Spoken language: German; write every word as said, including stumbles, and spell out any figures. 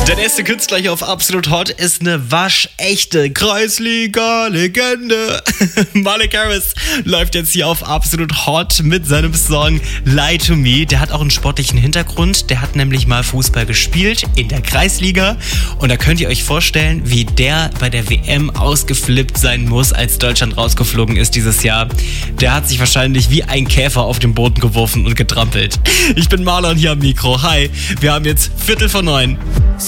Der nächste Künstler hier auf Absolut Hot ist eine waschechte Kreisliga-Legende. Malik Harris läuft jetzt hier auf Absolut Hot mit seinem Song Lie to Me. Der hat auch einen sportlichen Hintergrund. Der hat nämlich mal Fußball gespielt in der Kreisliga. Und da könnt ihr euch vorstellen, wie der bei der W M ausgeflippt sein muss, als Deutschland rausgeflogen ist dieses Jahr. Der hat sich wahrscheinlich wie ein Käfer auf den Boden geworfen und getrampelt. Ich bin Marlon hier am Mikro. Hi, wir haben jetzt Viertel vor neun.